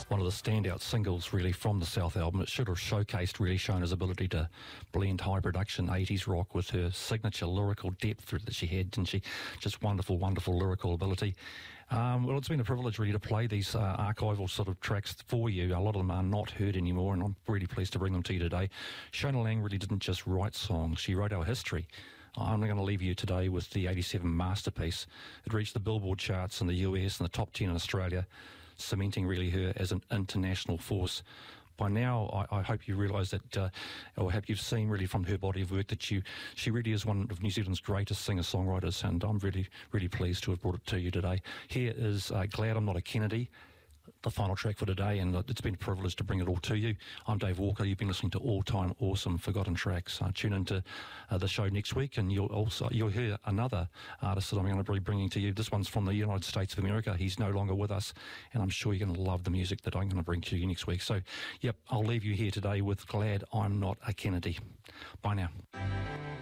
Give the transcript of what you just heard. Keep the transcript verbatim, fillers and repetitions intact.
one of the standout singles really from the South album. It should have showcased, really shown his ability to blend high production eighties rock with her signature lyrical depth that she had, didn't she? Just wonderful, wonderful lyrical ability. Um, well, it's been a privilege really to play these uh, archival sort of tracks for you. A lot of them are not heard anymore, and I'm really pleased to bring them to you today. Shona Laing really didn't just write songs, she wrote our history. I'm going to leave you today with the eighty-seven masterpiece. It reached the Billboard charts in the U S and the top ten in Australia, cementing really her as an international force. By now, I, I hope you realise that, uh, or hope you've seen really from her body of work that you, she really is one of New Zealand's greatest singer-songwriters, and I'm really, really pleased to have brought it to you today. Here is uh, Glad I'm Not a Kennedy, the final track for today, and it's been a privilege to bring it all to you. I'm Dave Walker. You've been listening to all-time awesome forgotten tracks. Uh, tune into uh, the show next week, and you'll also you'll hear another artist that I'm going to be bringing to you. This one's from the United States of America. He's no longer with us, and I'm sure you're going to love the music that I'm going to bring to you next week. So, yep, I'll leave you here today with Glad I'm Not a Kennedy. Bye now.